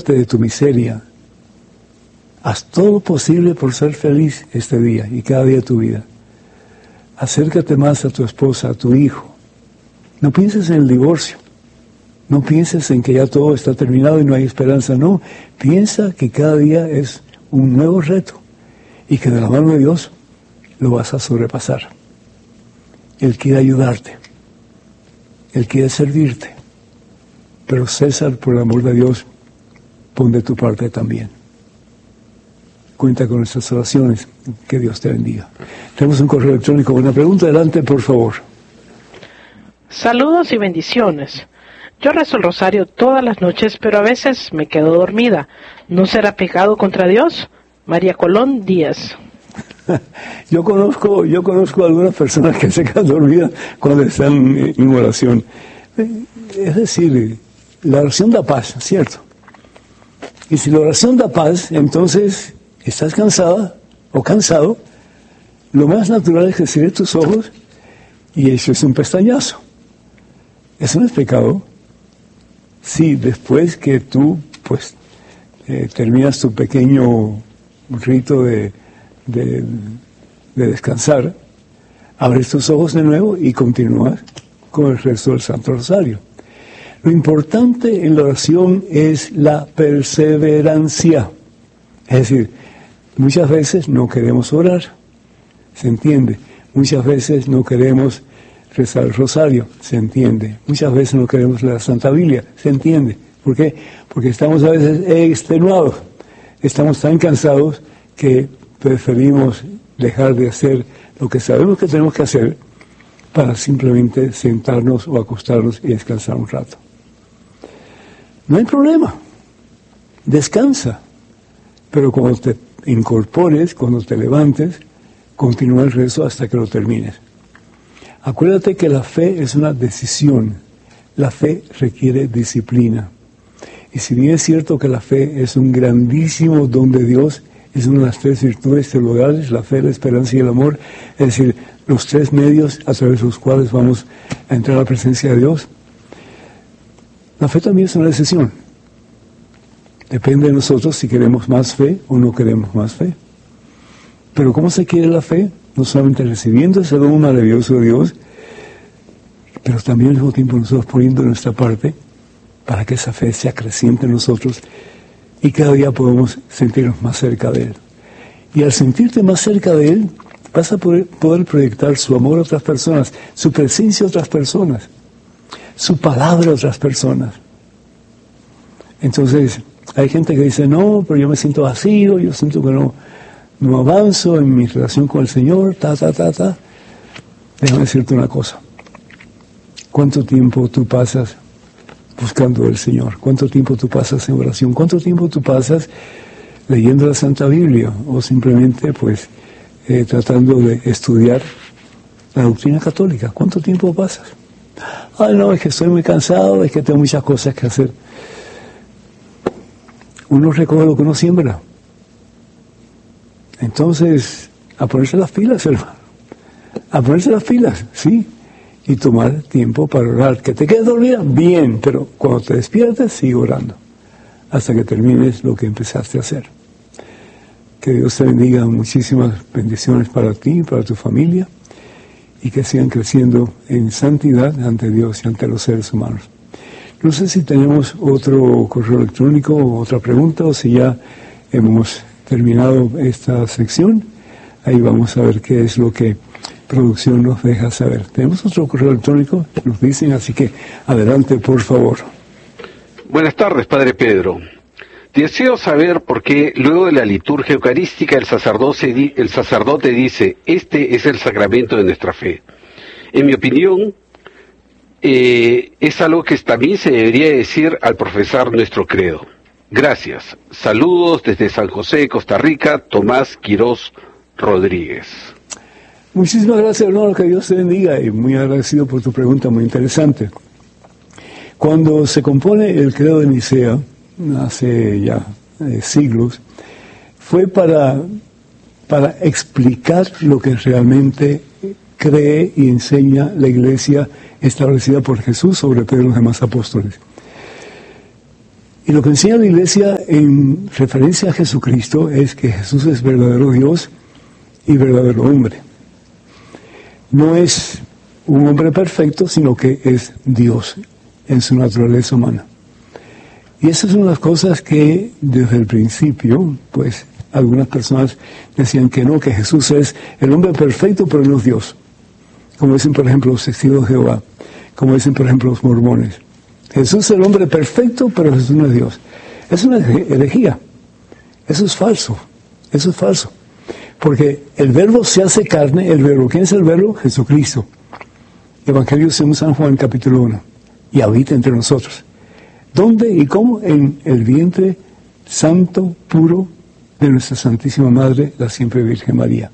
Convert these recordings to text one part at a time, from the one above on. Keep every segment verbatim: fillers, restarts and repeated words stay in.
parte de tu miseria. Haz todo lo posible por ser feliz este día y cada día de tu vida. Acércate más a tu esposa, a tu hijo. No pienses en el divorcio. No pienses en que ya todo está terminado y no hay esperanza. No, piensa que cada día es un nuevo reto y que de la mano de Dios lo vas a sobrepasar. Él quiere ayudarte. Él quiere servirte. Pero César, por el amor de Dios, pon de tu parte también. Cuenta con nuestras oraciones. Que Dios te bendiga. Tenemos un correo electrónico. Una pregunta, adelante, por favor. Saludos y bendiciones. Yo rezo el rosario todas las noches, pero a veces me quedo dormida. ¿No será pecado contra Dios? María Colón Díaz. Yo conozco, yo conozco a algunas personas que se quedan dormidas cuando están en oración. Es decir, la oración da paz, ¿cierto? Y si la oración da paz, entonces estás cansada o cansado, lo más natural es que cierres tus ojos y eso es un pestañazo. Eso no es pecado. Sí, después que tú, pues, eh, terminas tu pequeño rito de, de, de descansar, abres tus ojos de nuevo y continúas con el resto del Santo Rosario. Lo importante en la oración es la perseverancia. Es decir, muchas veces no queremos orar, ¿se entiende? Muchas veces no queremos rezar el rosario, se entiende. Muchas veces no queremos la Santa Biblia, se entiende. ¿Por qué? Porque estamos a veces extenuados, estamos tan cansados que preferimos dejar de hacer lo que sabemos que tenemos que hacer para simplemente sentarnos o acostarnos y descansar un rato. No hay problema, descansa, pero cuando te incorpores, cuando te levantes, continúa el rezo hasta que lo termines. Acuérdate que la fe es una decisión. La fe requiere disciplina. Y si bien es cierto que la fe es un grandísimo don de Dios, es una de las tres virtudes teologales, la fe, la esperanza y el amor, es decir, los tres medios a través de los cuales vamos a entrar a la presencia de Dios. La fe también es una decisión. Depende de nosotros si queremos más fe o no queremos más fe. Pero ¿cómo se quiere la fe? No solamente recibiendo ese don maravilloso de Dios, pero también al mismo tiempo nosotros poniendo de nuestra parte para que esa fe sea creciente en nosotros y cada día podemos sentirnos más cerca de Él. Y al sentirte más cerca de Él, vas a poder, poder proyectar su amor a otras personas, su presencia a otras personas, su palabra a otras personas. Entonces, hay gente que dice, no, pero yo me siento vacío, yo siento que no... no avanzo en mi relación con el Señor, ta, ta, ta, ta. Déjame decirte una cosa. ¿Cuánto tiempo tú pasas buscando al Señor? ¿Cuánto tiempo tú pasas en oración? ¿Cuánto tiempo tú pasas leyendo la Santa Biblia? O simplemente, pues, eh, tratando de estudiar la doctrina católica. ¿Cuánto tiempo pasas? Ay, no, es que estoy muy cansado, es que tengo muchas cosas que hacer. Uno recoge lo que uno siembra. Entonces, a ponerse las pilas, hermano. A ponerse las pilas, sí. Y tomar tiempo para orar. Que te quedes dormida, bien, pero cuando te despiertes, sigue orando. Hasta que termines lo que empezaste a hacer. Que Dios te bendiga, muchísimas bendiciones para ti y para tu familia. Y que sigan creciendo en santidad ante Dios y ante los seres humanos. No sé si tenemos otro correo electrónico o otra pregunta, o si ya hemos terminado esta sección. Ahí vamos a ver qué es lo que producción nos deja saber. Tenemos otro correo electrónico, nos dicen, así que adelante, por favor. Buenas tardes, Padre Pedro. Deseo saber por qué luego de la liturgia eucarística el sacerdote, el sacerdote dice, este es el sacramento de nuestra fe. En mi opinión, eh, es algo que también se debería decir al profesar nuestro credo. Gracias. Saludos desde San José, Costa Rica, Tomás Quirós Rodríguez. Muchísimas gracias, hermano, que Dios te bendiga, y muy agradecido por tu pregunta, muy interesante. Cuando se compone el credo de Nicea, hace ya eh, siglos, fue para, para explicar lo que realmente cree y enseña la Iglesia establecida por Jesús sobre Pedro y los demás apóstoles. Y lo que enseña la Iglesia en referencia a Jesucristo es que Jesús es verdadero Dios y verdadero hombre. No es un hombre perfecto, sino que es Dios en su naturaleza humana. Y esa es una de las cosas que desde el principio, pues algunas personas decían que no, que Jesús es el hombre perfecto, pero no es Dios. Como dicen, por ejemplo, los testigos de Jehová, como dicen, por ejemplo, los mormones. Jesús es el hombre perfecto, pero Jesús no es Dios. Es una herejía. Eso es falso. Eso es falso. Porque el verbo se hace carne, el verbo, ¿quién es el verbo? Jesucristo. Evangelio según San Juan, capítulo uno. Y habita entre nosotros. ¿Dónde y cómo? En el vientre santo, puro, de nuestra Santísima Madre, la siempre Virgen María.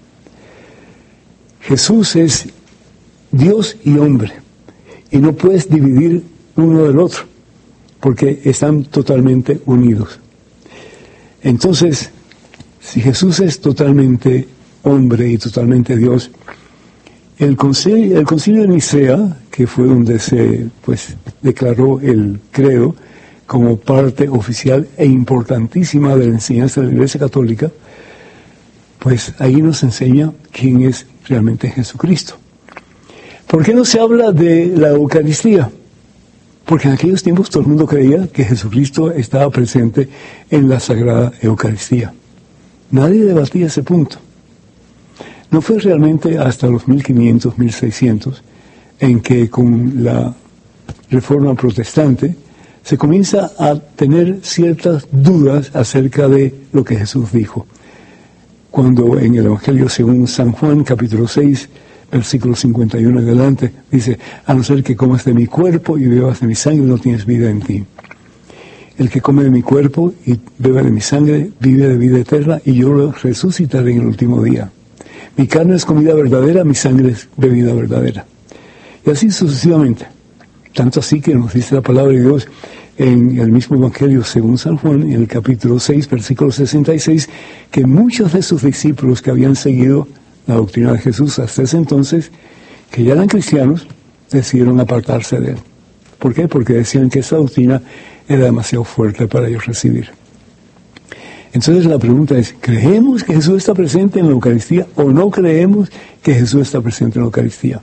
Jesús es Dios y hombre. Y no puedes dividir uno del otro, porque están totalmente unidos. Entonces, si Jesús es totalmente hombre y totalmente Dios, el concilio, el concilio de Nicea, que fue donde se pues declaró el credo como parte oficial e importantísima de la enseñanza de la Iglesia Católica, pues ahí nos enseña quién es realmente Jesucristo. ¿Por qué no se habla de la Eucaristía? Porque en aquellos tiempos todo el mundo creía que Jesucristo estaba presente en la Sagrada Eucaristía. Nadie debatía ese punto. No fue realmente hasta los mil quinientos, mil seiscientos, en que con la Reforma Protestante se comienza a tener ciertas dudas acerca de lo que Jesús dijo. Cuando en el Evangelio según San Juan, capítulo seis, versículo cincuenta y uno en adelante, dice, a no ser que comas de mi cuerpo y bebas de mi sangre, no tienes vida en ti. El que come de mi cuerpo y bebe de mi sangre, vive de vida eterna, y yo lo resucitaré en el último día. Mi carne es comida verdadera, mi sangre es bebida verdadera. Y así sucesivamente. Tanto así que nos dice la palabra de Dios en el mismo Evangelio según San Juan, en el capítulo seis, versículo sesenta y seis, que muchos de sus discípulos que habían seguido la doctrina de Jesús hasta ese entonces, que ya eran cristianos, decidieron apartarse de él. ¿Por qué? Porque decían que esa doctrina era demasiado fuerte para ellos recibir. Entonces la pregunta es, ¿creemos que Jesús está presente en la Eucaristía o no creemos que Jesús está presente en la Eucaristía?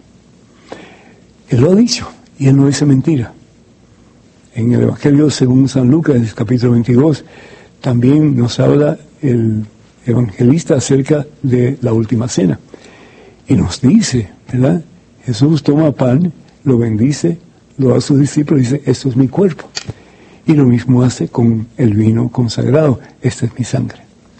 Él lo ha dicho, y él no dice mentira. En el Evangelio según San Lucas, en el capítulo veintidós, también nos habla el evangelista acerca de la última cena. Y nos dice, ¿verdad? Jesús toma pan, lo bendice, lo da a sus discípulos y dice, esto es mi cuerpo. Y lo mismo hace con el vino consagrado, esta es mi sangre.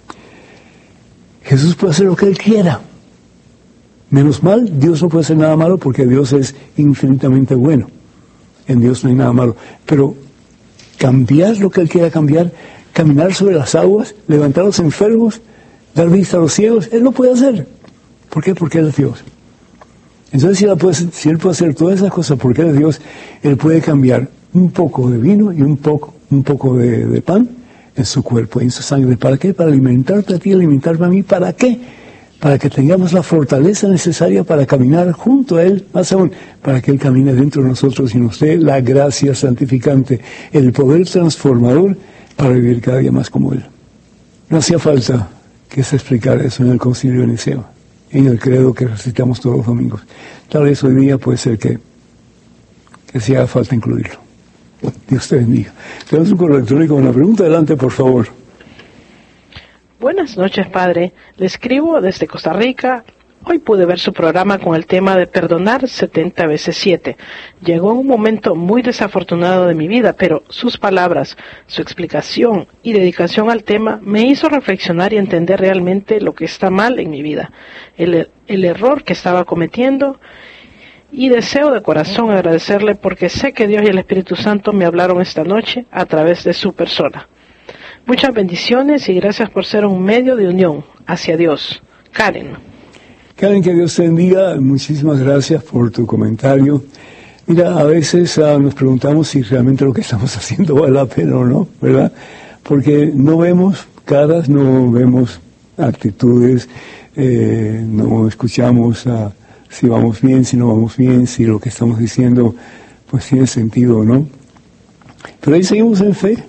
Jesús puede hacer lo que él quiera. Menos mal, Dios no puede hacer nada malo porque Dios es infinitamente bueno. En Dios no hay nada malo. Pero cambiar lo que él quiera cambiar, caminar sobre las aguas, levantar a los enfermos, dar vista a los ciegos, él lo puede hacer. ¿Por qué? Porque él es Dios. Entonces, si él puede, si él puede hacer todas esas cosas porque él es Dios, él puede cambiar un poco de vino y un poco, un poco de, de pan en su cuerpo y en su sangre. ¿Para qué? Para alimentarte a ti, alimentarme a mí. ¿Para qué? Para que tengamos la fortaleza necesaria para caminar junto a él, más aún, para que él camine dentro de nosotros y nos dé la gracia santificante, el poder transformador para vivir cada día más como él. No hacía falta que se explicara eso en el Concilio de Nicea, en el credo que recitamos todos los domingos. Tal vez hoy día puede ser que, que sí haga falta incluirlo. Dios te bendiga. Tenemos un correo electrónico con la pregunta. Adelante, por favor. Buenas noches, padre. Le escribo desde Costa Rica. Hoy pude ver su programa con el tema de perdonar setenta veces siete. Llegó en un momento muy desafortunado de mi vida, pero sus palabras, su explicación y dedicación al tema me hizo reflexionar y entender realmente lo que está mal en mi vida, el, el error que estaba cometiendo, y deseo de corazón agradecerle porque sé que Dios y el Espíritu Santo me hablaron esta noche a través de su persona. Muchas bendiciones y gracias por ser un medio de unión hacia Dios. Karen. Karen, que Dios te bendiga. Muchísimas gracias por tu comentario. Mira, a veces uh, nos preguntamos si realmente lo que estamos haciendo vale la pena o no, ¿verdad? Porque no vemos caras, no vemos actitudes, eh, no escuchamos uh, si vamos bien, si no vamos bien, si lo que estamos diciendo pues tiene sentido o no. Pero ahí seguimos en fe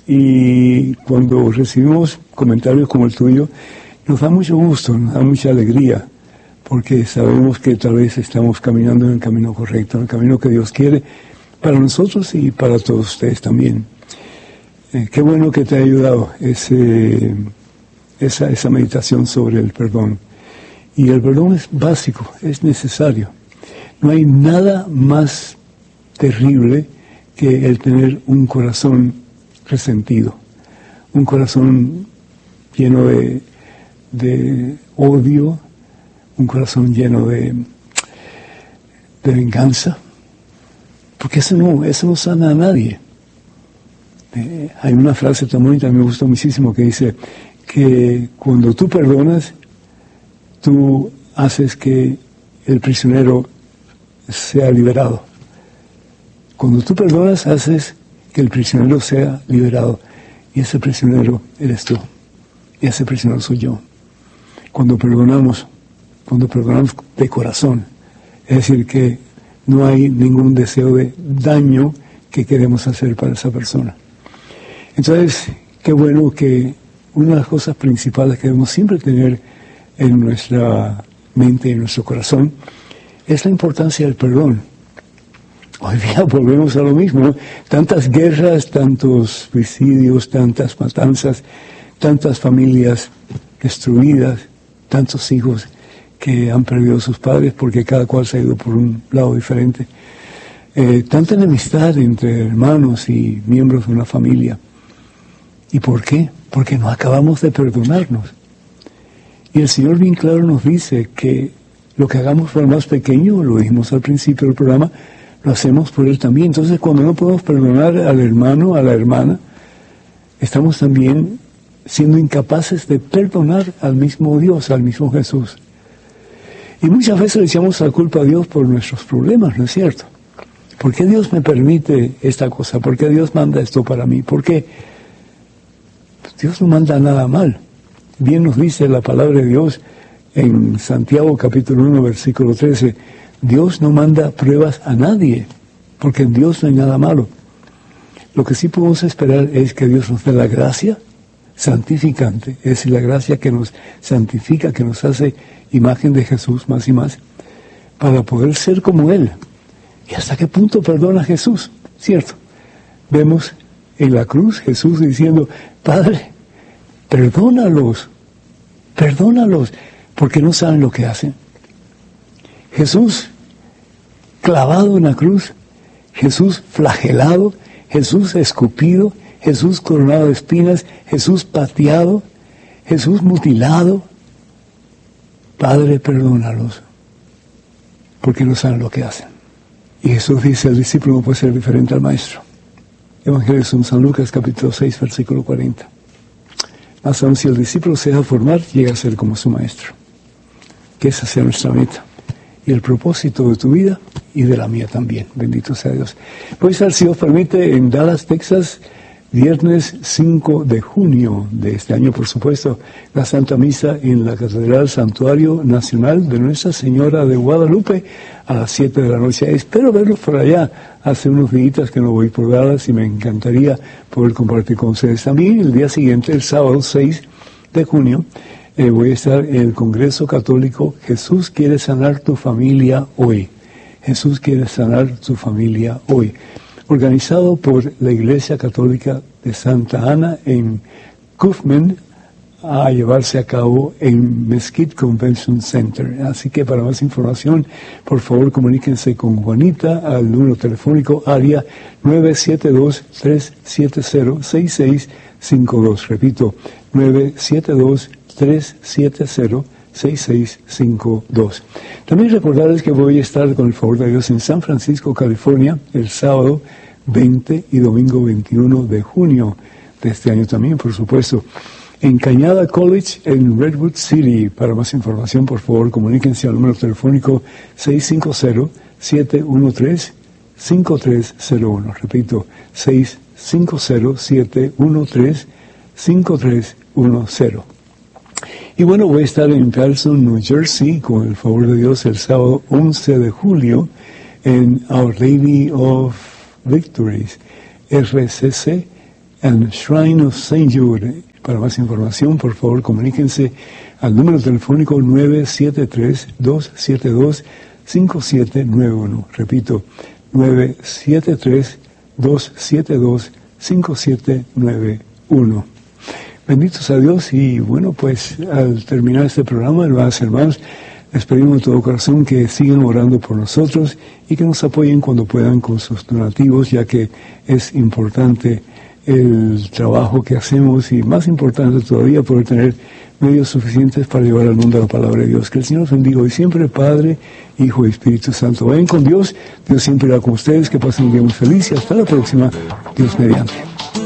Y cuando recibimos comentarios como el tuyo, nos da mucho gusto, nos da mucha alegría, porque sabemos que tal vez estamos caminando en el camino correcto, en el camino que Dios quiere para nosotros y para todos ustedes también. Eh, qué bueno que te ha ayudado ese, esa, esa meditación sobre el perdón. Y el perdón es básico, es necesario. No hay nada más terrible que el tener un corazón resentido, un corazón lleno de, de odio, un corazón lleno de, de venganza, porque eso no, eso no sana a nadie. Eh, hay una frase tan bonita, me gusta muchísimo, que dice que cuando tú perdonas, tú haces que el prisionero sea liberado. Cuando tú perdonas, haces que el prisionero sea liberado. Y ese prisionero eres tú. Y ese prisionero soy yo. Cuando perdonamos, cuando perdonamos de corazón, es decir, que no hay ningún deseo de daño que queremos hacer para esa persona. Entonces, qué bueno que una de las cosas principales que debemos siempre tener en nuestra mente y en nuestro corazón es la importancia del perdón. Hoy día volvemos a lo mismo, ¿no? Tantas guerras, tantos suicidios, tantas matanzas, tantas familias destruidas, tantos hijos que han perdido a sus padres porque cada cual se ha ido por un lado diferente. Eh, tanta enemistad entre hermanos y miembros de una familia. ¿Y por qué? Porque no acabamos de perdonarnos. Y el Señor bien claro nos dice que lo que hagamos por el más pequeño, lo dijimos al principio del programa, lo hacemos por Él también. Entonces, cuando no podemos perdonar al hermano, a la hermana, estamos también siendo incapaces de perdonar al mismo Dios, al mismo Jesús. Y muchas veces le echamos la culpa a Dios por nuestros problemas, ¿no es cierto? ¿Por qué Dios me permite esta cosa? ¿Por qué Dios manda esto para mí? ¿Por qué? Pues Dios no manda nada mal. Bien nos dice la palabra de Dios en Santiago capítulo uno, versículo trece, Dios no manda pruebas a nadie, porque en Dios no hay nada malo. Lo que sí podemos esperar es que Dios nos dé la gracia santificante, es decir, la gracia que nos santifica, que nos hace imagen de Jesús más y más, para poder ser como Él. ¿Y hasta qué punto perdona Jesús? ¿Cierto? Vemos en la cruz Jesús diciendo, Padre, perdónalos, perdónalos, porque no saben lo que hacen. Jesús clavado en la cruz, Jesús flagelado, Jesús escupido, Jesús coronado de espinas, Jesús pateado, Jesús mutilado. Padre, perdónalos, porque no saben lo que hacen. Y Jesús dice, el discípulo no puede ser diferente al maestro. Evangelio de San Lucas, capítulo seis, versículo cuarenta. Más aún, si el discípulo se deja formar, llega a ser como su maestro. Que esa sea nuestra meta. Y el propósito de tu vida y de la mía también. Bendito sea Dios. Voy a estar, si Dios permite, en Dallas, Texas, viernes cinco de junio de este año, por supuesto, la Santa Misa en la Catedral Santuario Nacional de Nuestra Señora de Guadalupe a las siete de la noche. Espero verlos por allá. Hace unos días que no voy por Dallas y me encantaría poder compartir con ustedes también. El día siguiente, el sábado seis de junio, eh, voy a estar en el Congreso Católico Jesús quiere sanar tu familia hoy. Jesús quiere sanar tu familia hoy. Organizado por la Iglesia Católica de Santa Ana en Kaufman, a llevarse a cabo en Mesquite Convention Center. Así que para más información, por favor comuníquense con Juanita al número telefónico área nueve siete dos, tres siete cero, seis seis cinco dos. Repito, nueve siete dos, tres siete cero, seis seis cinco dos. También recordarles que voy a estar, con el favor de Dios, en San Francisco, California, el sábado veinte y domingo veintiuno de junio de este año también, por supuesto. En Cañada College, en Redwood City. Para más información, por favor, comuníquense al número telefónico seis cinco cero, siete uno tres, cinco tres cero uno. Repito, seis cinco cero, siete uno tres, cinco tres uno cero. Y bueno, voy a estar en Carson, New Jersey, con el favor de Dios, el sábado once de julio, en Our Lady of Victories, R C C, and Shrine of Saint Jude. Para más información, por favor, comuníquense al número telefónico nueve siete tres, dos siete dos, cinco siete nueve uno. Repito, nueve siete tres, dos siete dos, cinco siete nueve uno. Benditos a Dios, y bueno, pues al terminar este programa, hermanas y hermanos, les pedimos de todo corazón que sigan orando por nosotros y que nos apoyen cuando puedan con sus donativos, ya que es importante el trabajo que hacemos, y más importante todavía poder tener medios suficientes para llevar al mundo la palabra de Dios. Que el Señor los bendiga hoy siempre, Padre, Hijo y Espíritu Santo. Vayan con Dios, Dios siempre irá con ustedes, que pasen un día muy feliz y hasta la próxima, Dios mediante.